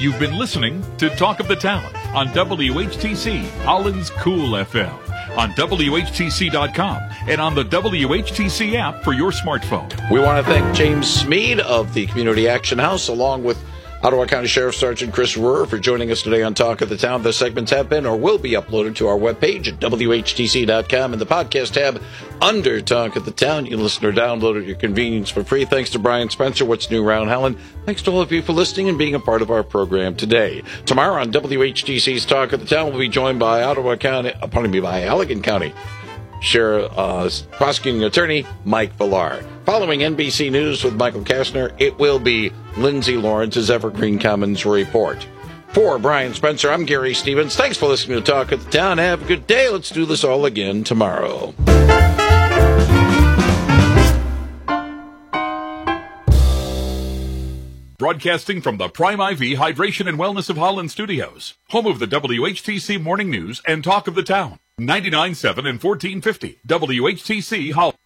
You've been listening to Talk of the Town on WHTC, Holland's Cool FM, on WHTC.com, and on the WHTC app for your smartphone. We want to thank James Smead of the Community Action House, along with Ottawa County Sheriff Sergeant Chris Rohrer, for joining us today on Talk of the Town. The segments have been or will be uploaded to our webpage at WHTC.com in the podcast tab under Talk of the Town. You can listen or download at your convenience for free. Thanks to Brian Spencer, What's New Round Helen. Thanks to all of you for listening and being a part of our program today. Tomorrow on WHTC's Talk of the Town, we'll be joined by by Allegan County Sheriff, Prosecuting Attorney Mike Villar. Following NBC News with Michael Kastner, it will be Lindsay Lawrence's Evergreen Commons Report. For Brian Spencer, I'm Gary Stevens. Thanks for listening to Talk of the Town. Have a good day. Let's do this all again tomorrow. Broadcasting from the Prime IV Hydration and Wellness of Holland Studios, home of the WHTC Morning News and Talk of the Town. 99.7 and 1450 WHTC Holland.